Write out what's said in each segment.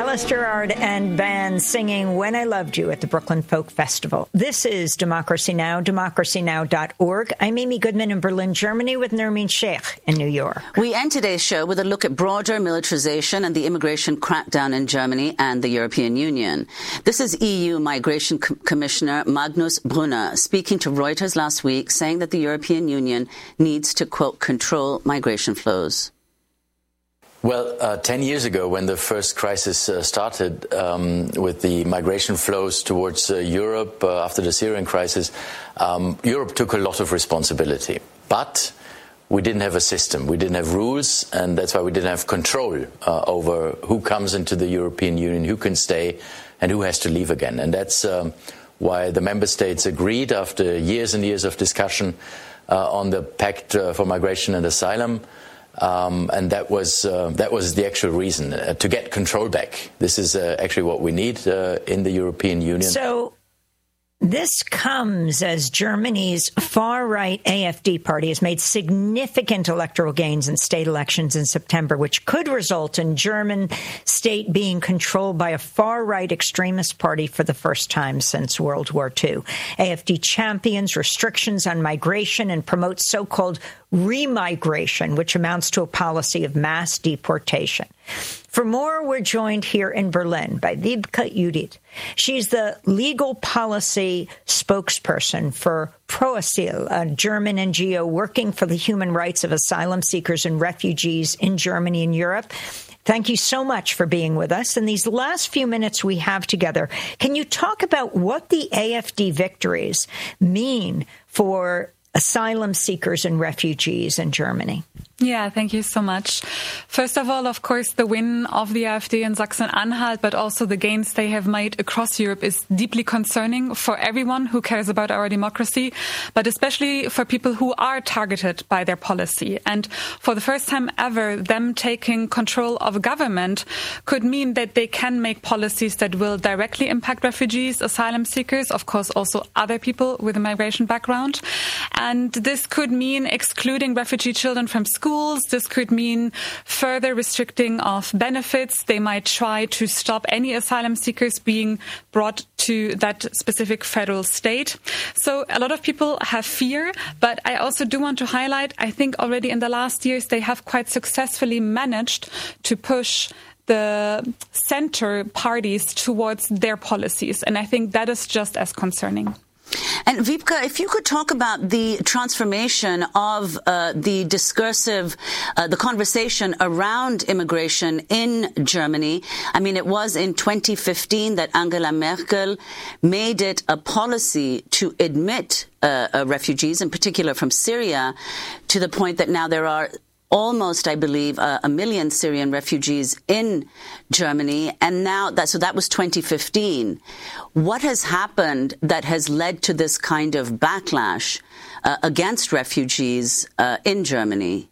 Alice Gerrard and band singing When I Loved You at the Brooklyn Folk Festival. This is Democracy Now!, democracynow.org. I'm Amy Goodman in Berlin, Germany, with Nermeen Sheikh in New York. We end today's show with a look at broader militarization and the immigration crackdown in Germany and the European Union. This is EU Migration Commissioner Magnus Brunner speaking to Reuters last week, saying that the European Union needs to, quote, control migration flows. Well, 10 years ago, when the first crisis started with the migration flows towards Europe after the Syrian crisis, Europe took a lot of responsibility. But we didn't have a system, we didn't have rules, and that's why we didn't have control over who comes into the European Union, who can stay, and who has to leave again. And that's why the member states agreed, after years and years of discussion, on the Pact for Migration and Asylum. And that was the actual reason, to get control back. This is actually what we need in the European Union. So this comes as Germany's far-right AfD party has made significant electoral gains in state elections in September, which could result in German state being controlled by a far-right extremist party for the first time since World War II. AfD champions restrictions on migration and promotes so-called remigration, which amounts to a policy of mass deportation. For more, we're joined here in Berlin by Wiebke Judith. She's the legal policy spokesperson for Proasyl, a German NGO working for the human rights of asylum seekers and refugees in Germany and Europe. Thank you so much for being with us. In these last few minutes we have together, can you talk about what the AfD victories mean for asylum seekers and refugees in Germany? Yeah, thank you so much. First of all, of course, the win of the AfD in Sachsen-Anhalt, but also the gains they have made across Europe is deeply concerning for everyone who cares about our democracy, but especially for people who are targeted by their policy. And for the first time ever, them taking control of a government could mean that they can make policies that will directly impact refugees, asylum seekers, of course, also other people with a migration background. And this could mean excluding refugee children from schools. This could mean further restricting of benefits. They might try to stop any asylum seekers being brought to that specific federal state. So a lot of people have fear, but I also do want to highlight, I think already in the last years, they have quite successfully managed to push the center parties towards their policies. And I think that is just as concerning. And Wiebke, if you could talk about the transformation of the discursive, the conversation around immigration in Germany. I mean, it was in 2015 that Angela Merkel made it a policy to admit refugees, in particular from Syria, to the point that now there are almost, I believe, a million Syrian refugees in Germany. And now that was 2015. What has happened that has led to this kind of backlash against refugees in Germany?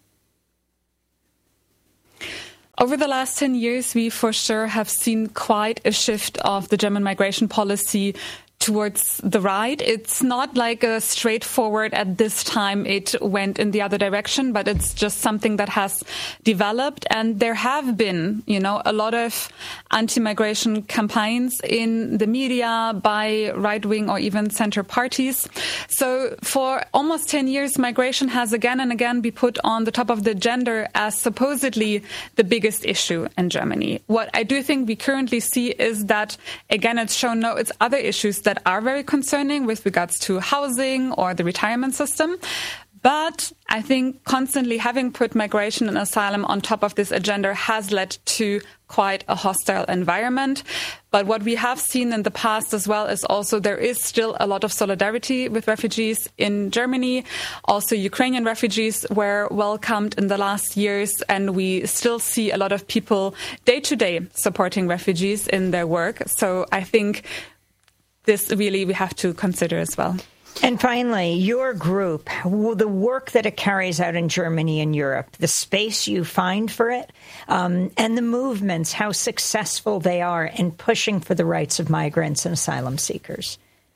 Over the last 10 years, we for sure have seen quite a shift of the German migration policy towards the right. It's not like a straightforward at this time it went in the other direction, but it's just something that has developed. And there have been, a lot of anti-migration campaigns in the media by right-wing or even center parties. So for almost 10 years, migration has again and again been put on the top of the agenda as supposedly the biggest issue in Germany. What I do think we currently see is that, again, it's shown, no, it's other issues that are very concerning with regards to housing or the retirement system. But I think constantly having put migration and asylum on top of this agenda has led to quite a hostile environment. But what we have seen in the past as well is also there is still a lot of solidarity with refugees in Germany. Also, Ukrainian refugees were welcomed in the last years, and we still see a lot of people day to day supporting refugees in their work. So I think this really we have to consider as well. And finally, your group, the work that it carries out in Germany and Europe, the space you find for it, and the movements, how successful they are in pushing for the rights of migrants and asylum seekers.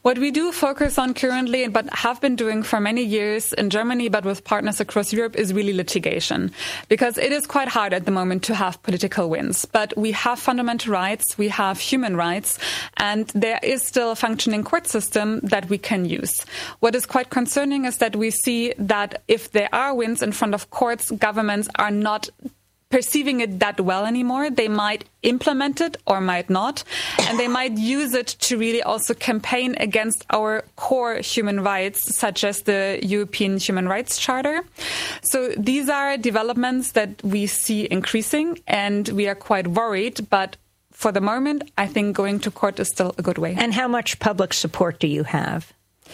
What we do focus on currently, but have been doing for many years in Germany, but with partners across Europe, is really litigation. Because it is quite hard at the moment to have political wins. But we have fundamental rights, we have human rights, and there is still a functioning court system that we can use. What is quite concerning is that we see that if there are wins in front of courts, governments are not perceiving it that well anymore. They might implement it or might not, and they might use it to really also campaign against our core human rights, such as the European Human Rights Charter. So these are developments that we see increasing, and we are quite worried, but for the moment, I think going to court is still a good way. And how much public support do you have?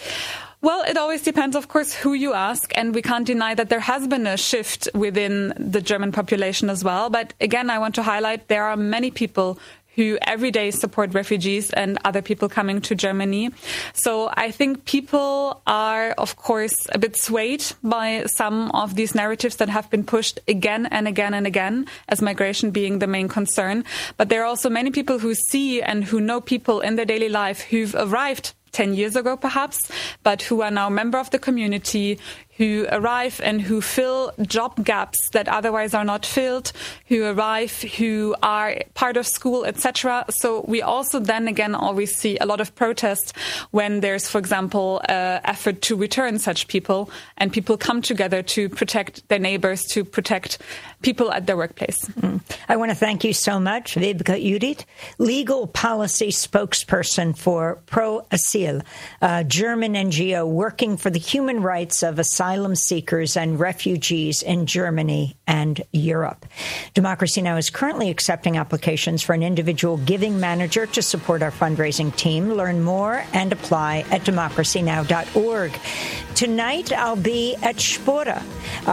Well, it always depends, of course, who you ask, and we can't deny that there has been a shift within the German population as well. But again, I want to highlight there are many people who every day support refugees and other people coming to Germany. So I think people are, of course, a bit swayed by some of these narratives that have been pushed again and again and again, as migration being the main concern. But there are also many people who see and who know people in their daily life who've arrived 10 years ago, perhaps, but who are now a member of the community, who arrive and who fill job gaps that otherwise are not filled, who arrive, who are part of school, etc. So we also then again always see a lot of protest when there's, for example, an effort to return such people, and people come together to protect their neighbors, to protect people at their workplace. I want to thank you so much, Wiebke Judith, legal policy spokesperson for Pro Asyl, a German NGO working for the human rights of asylum seekers and refugees in Germany and Europe. Democracy Now! Is currently accepting applications for an individual giving manager to support our fundraising team. Learn more and apply at democracynow.org. Tonight, I'll be at Spora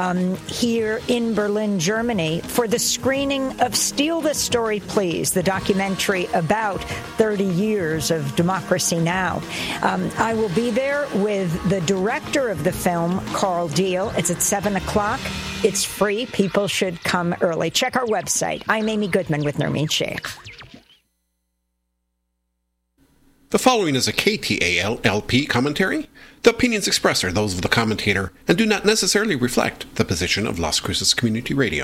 here in Berlin, Germany, for the screening of Steal This Story, Please, the documentary about 30 years of Democracy Now! I will be there with the director of the film, Carl Deal. It's at 7 o'clock. It's free. People should come early. Check our website. I'm Amy Goodman with Nermeen Sheikh. The following is a KTAL-LP commentary. The opinions expressed are those of the commentator and do not necessarily reflect the position of Las Cruces Community Radio.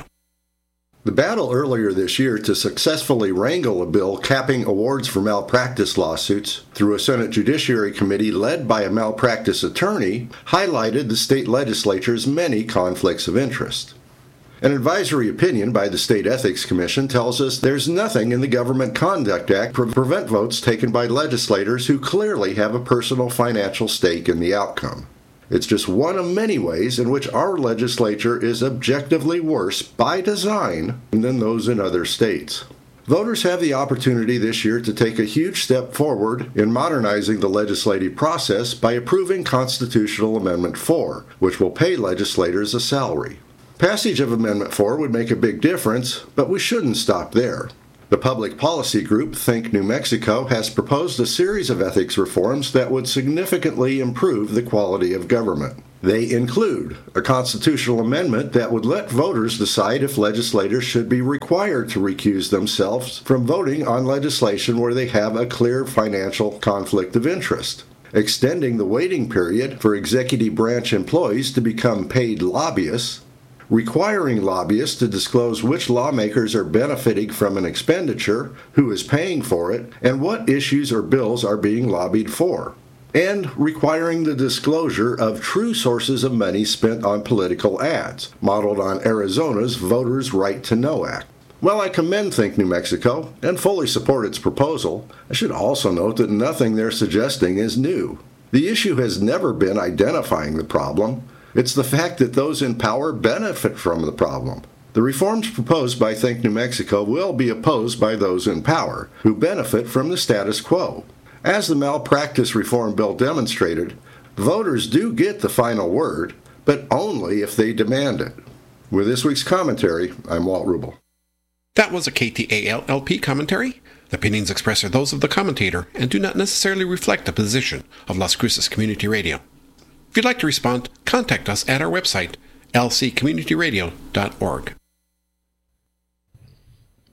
The battle earlier this year to successfully wrangle a bill capping awards for malpractice lawsuits through a Senate Judiciary Committee led by a malpractice attorney highlighted the state legislature's many conflicts of interest. An advisory opinion by the State Ethics Commission tells us there's nothing in the Government Conduct Act to prevent votes taken by legislators who clearly have a personal financial stake in the outcome. It's just one of many ways in which our legislature is objectively worse by design than those in other states. Voters have the opportunity this year to take a huge step forward in modernizing the legislative process by approving Constitutional Amendment 4, which will pay legislators a salary. Passage of Amendment 4 would make a big difference, but we shouldn't stop there. The public policy group Think New Mexico has proposed a series of ethics reforms that would significantly improve the quality of government. They include a constitutional amendment that would let voters decide if legislators should be required to recuse themselves from voting on legislation where they have a clear financial conflict of interest, extending the waiting period for executive branch employees to become paid lobbyists, requiring lobbyists to disclose which lawmakers are benefiting from an expenditure, who is paying for it, and what issues or bills are being lobbied for, and requiring the disclosure of true sources of money spent on political ads, modeled on Arizona's Voters' Right to Know Act. While I commend Think New Mexico and fully support its proposal, I should also note that nothing they're suggesting is new. The issue has never been identifying the problem. It's the fact that those in power benefit from the problem. The reforms proposed by Think New Mexico will be opposed by those in power, who benefit from the status quo. As the malpractice reform bill demonstrated, voters do get the final word, but only if they demand it. With this week's commentary, I'm Walt Rubel. That was a KTAL-LP commentary. The opinions expressed are those of the commentator and do not necessarily reflect the position of Las Cruces Community Radio. If you'd like to respond, contact us at our website, lccommunityradio.org.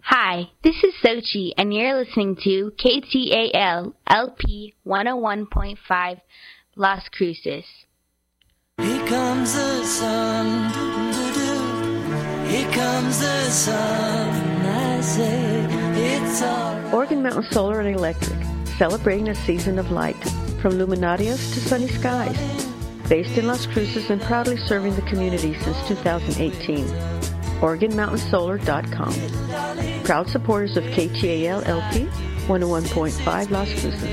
Hi, this is Sochi, and you're listening to KTAL LP 101.5 Las Cruces. Here comes the sun, doo-doo-doo. Here comes the sun, I say it's all right. Organ Mountain Solar and Electric, celebrating a season of light, from luminarias to sunny skies. Based in Las Cruces and proudly serving the community since 2018. OrganMountainSolar.com. Proud supporters of KTAL LP 101.5 Las Cruces.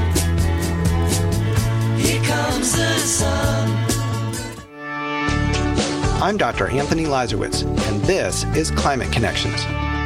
Here comes the sun. I'm Dr. Anthony Lazarowitz, and this is Climate Connections.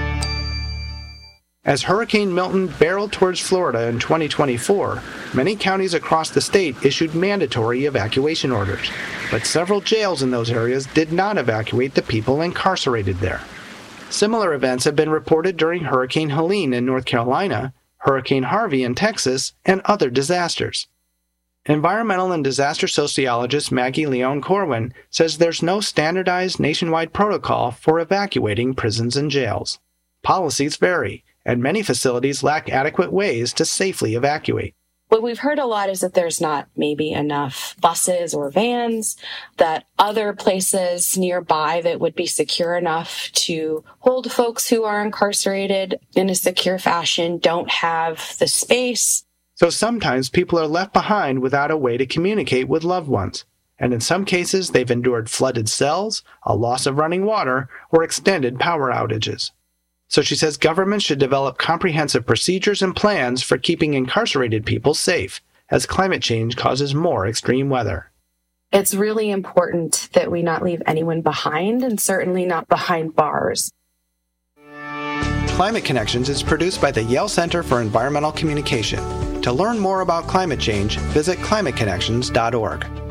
As Hurricane Milton barreled towards Florida in 2024, many counties across the state issued mandatory evacuation orders, but several jails in those areas did not evacuate the people incarcerated there. Similar events have been reported during Hurricane Helene in North Carolina, Hurricane Harvey in Texas, and other disasters. Environmental and disaster sociologist Maggie Leone Corwin says there's no standardized nationwide protocol for evacuating prisons and jails. Policies vary, and many facilities lack adequate ways to safely evacuate. What we've heard a lot is that there's not maybe enough buses or vans, that other places nearby that would be secure enough to hold folks who are incarcerated in a secure fashion don't have the space. So sometimes people are left behind without a way to communicate with loved ones. And in some cases, they've endured flooded cells, a loss of running water, or extended power outages. So she says governments should develop comprehensive procedures and plans for keeping incarcerated people safe, as climate change causes more extreme weather. It's really important that we not leave anyone behind, and certainly not behind bars. Climate Connections is produced by the Yale Center for Environmental Communication. To learn more about climate change, visit climateconnections.org.